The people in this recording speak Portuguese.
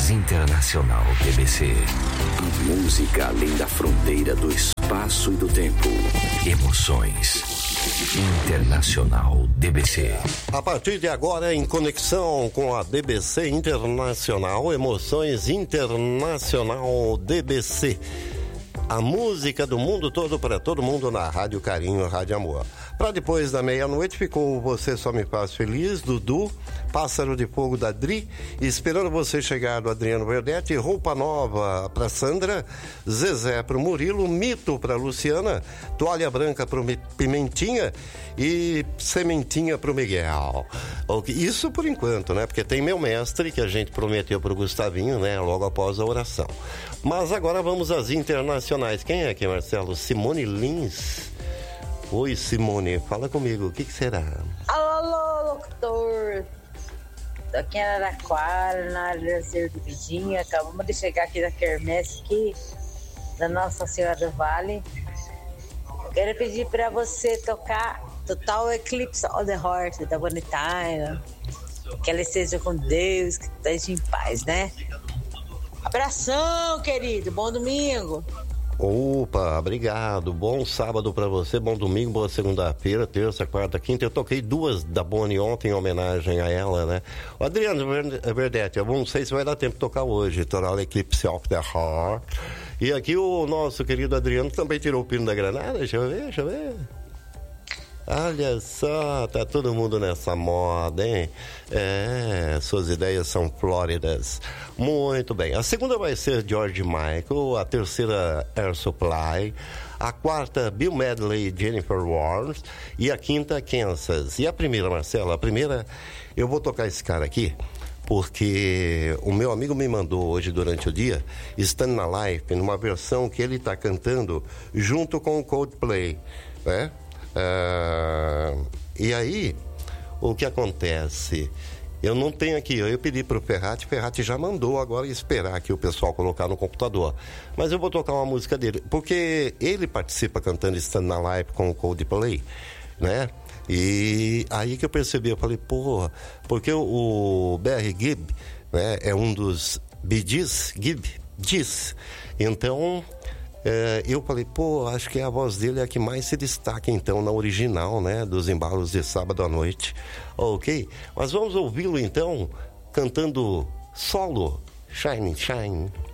Emoções Internacional DBC. A música além da fronteira do espaço e do tempo. Emoções Internacional DBC. A partir de agora, em conexão com a DBC Internacional, Emoções Internacional DBC. A música do mundo todo para todo mundo na Rádio Carinho, Rádio Amor. Para depois da meia-noite ficou Você Só Me Faz Feliz, Dudu, Pássaro de Fogo da Dri, esperando você chegar do Adriano Verdete, Roupa Nova para Sandra, Zezé pro Murilo, Mito para Luciana, Toalha Branca pro Pimentinha e Sementinha pro Miguel. Isso por enquanto, né? Porque tem Meu Mestre que a gente prometeu pro Gustavinho, né? Logo após a oração. Mas agora vamos às internacionais. Quem é aqui, Marcelo? Simone Lins. Oi, Simone, fala comigo, o que será? Alô, locutor. Tô aqui em Araraquara, na área da Cervejinha. Acabamos de chegar aqui da quermesse aqui, da Nossa Senhora do Vale. Quero pedir pra você tocar Total Eclipse of the Heart, da Bonitana. Que ela esteja com Deus, que esteja em paz, né? Abração, querido, bom domingo. Opa, obrigado, bom sábado pra você, bom domingo, boa segunda-feira, terça, quarta, quinta. Eu toquei duas da Bonnie ontem em homenagem a ela, né? O Adriano Verdete, eu não sei se vai dar tempo de tocar hoje, Total Eclipse of the Heart. E aqui o nosso querido Adriano também tirou o pino da granada, deixa eu ver. Olha só, tá todo mundo nessa moda, hein? É, suas ideias são flóridas. Muito bem. A segunda vai ser George Michael, a terceira Air Supply, a quarta Bill Medley e Jennifer Warnes e a quinta Kansas. E a primeira, Marcelo, a primeira eu vou tocar esse cara aqui porque o meu amigo me mandou hoje durante o dia Stand na Life, numa versão que ele tá cantando junto com o Coldplay, né? E aí, o que acontece? Eu não tenho aqui, eu pedi pro Ferrati já mandou, agora esperar aqui o pessoal colocar no computador. Mas eu vou tocar uma música dele, porque ele participa cantando Stand na Live com o Coldplay, né? E aí que eu percebi, eu falei, porra, porque o B.R. Gibb, né, é um dos Bee Gees, Gees. Então... eu falei, acho que a voz dele é a que mais se destaca, então, na original, né? Dos embalos de sábado à noite. Ok? Mas vamos ouvi-lo, então, cantando solo, Shine, Shine.